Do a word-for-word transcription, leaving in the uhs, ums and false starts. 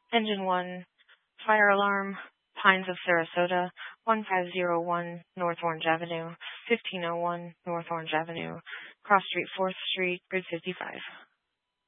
Engine one, fire alarm, Pines of Sarasota, one five zero one North Orange Avenue, fifteen oh one North Orange Avenue, Cross Street, fourth Street, Grid fifty-five.